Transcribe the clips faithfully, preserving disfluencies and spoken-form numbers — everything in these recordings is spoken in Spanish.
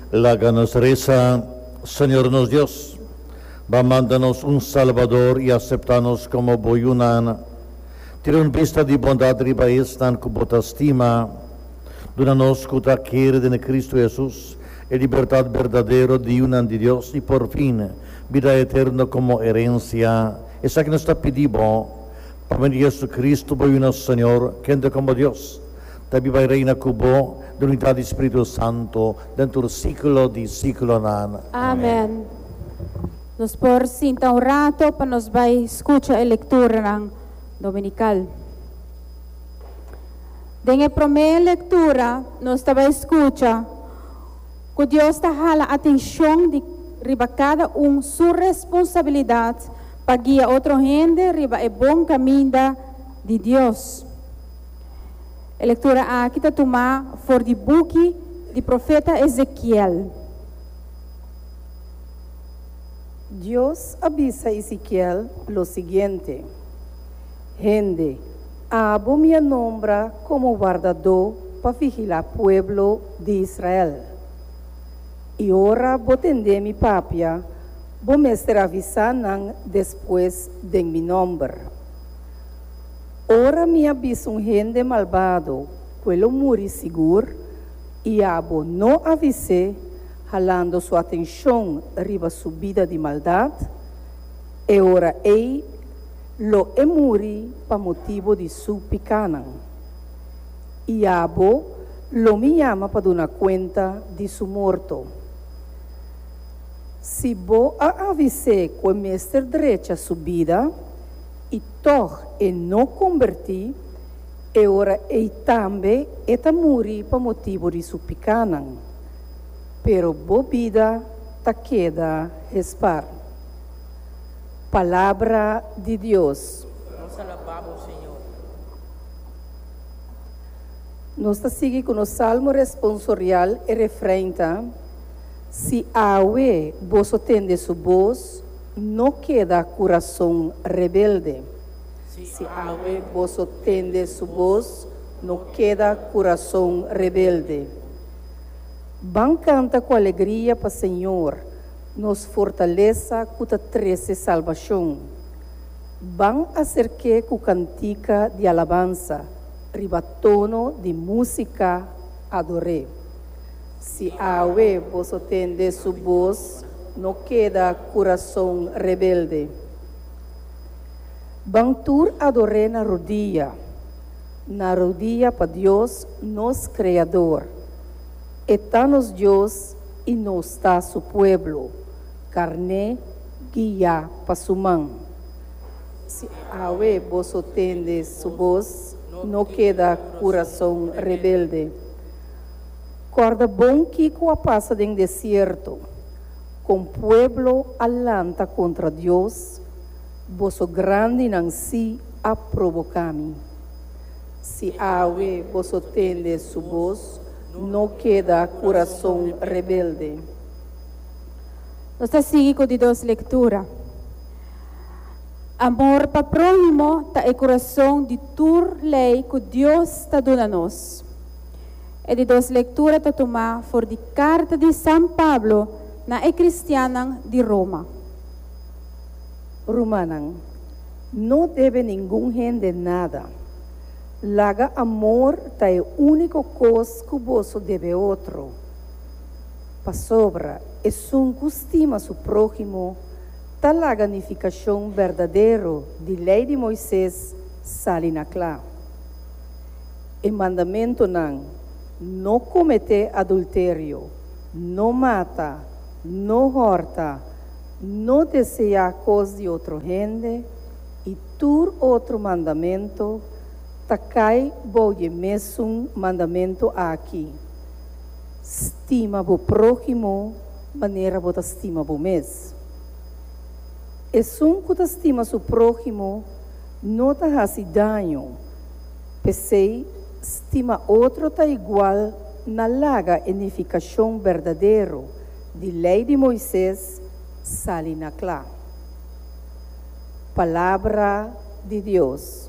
La nos reza, Señor nos Dios, va mándanos un Salvador y aceptanos como boyunan. Tira un vista di bondad riba estan kubota stima, dona-nos kuta quiere de Cristo Jesús, e libertad verdadero de unan de Dios y por fin vida eterna como herencia. Esa que nos está pidiendo, para Jesucristo boyuna Señor, que anda como Dios. Tabi vai reina kubo, de unidad de Espíritu Santo, dentro del ciclo de ciclo nan. Amen. Nos por sinta un rato para nos vai escucha a lectura ng dominical. Den a primeira lectura, nos estava escucha que Deus está hala atenção de riba cada um sua responsabilidade para guiar outra gente riba é bom caminho de Deus. A leitura aqui está tomar for de book de profeta Ezequiel. Dios avisa a Ezequiel lo siguiente: gente, abo me nombra como guardador para vigilar pueblo de Israel. E ora botende mi papia, vou me estar avisando depois de mi nombre. Ora me avisa um gente malvado, quello muri seguro, e abo não avise, jalando sua atenção riba subida de maldade, e ora ei lo emuri pa motivo de su picana. E abo lo me llama para dar conta de su morto. Se bo a avise com mestre direita subida, e toch e não converti, e ora e também eta muri pa motivo de su picana. Pero bo vida ta queda respar. Palavra de Deus. Nós alabamos, Senhor. Nós seguimos com o salmo responsorial e refrenta: se aue vos atende su voz, não queda coração rebelde. Se aue vos atende su voz, não queda coração rebelde. Van canta com alegria para o Senhor, nos fortaleça com a trece salvação. Van acerque com cantica de alabança, ribatono de música adoré. Se aue vos atende su voz, não queda coração rebelde. Van tur adoré na rodilha, na rodilha para Deus, nos Criador. Está-nos Deus e não está su pueblo, carne guia para su mão. Se aue vos atende su voz, não queda coração rebelde. Corda bom que a passa em deserto, com pueblo alanta contra Deus, vosso grande não si a provocar-me. Se aue vos atende su voz, não queda coração rebelde. Nós seguimos de duas leituras. Amor para o próximo está é coração de tur lei que Deus está dando a nós. E de duas leituras está tomar for de carta de São Pablo na é cristiana de Roma. Romanan, não deve ninguém render nada. Laga amor tá é único coisa que você deve outro. Pa sobra, é um costima su próximo, tá laga unificação verdadeiro de lei de Moisés sali na clá. E mandamento não, não comete adultério, não mata, não horta, não deseja coisa de outro gente, e tur outro mandamento, Takai boye mesum mandamento aqui. Estima bo próximo, maneira bo estima bo mes. E sum que estima su próximo, não ta hasi danho. Pensei, estima outro ta igual na laga edificação verdadeiro de lei de Moisés, sali na clá. Palavra de Deus.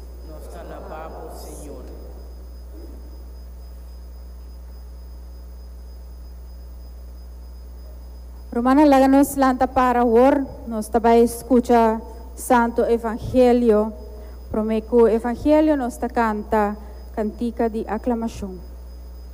Romana láganos lanta para war, nos tabay escucha Santo Evangelio. Promeco Evangelio nos ta canta cantica de aclamación.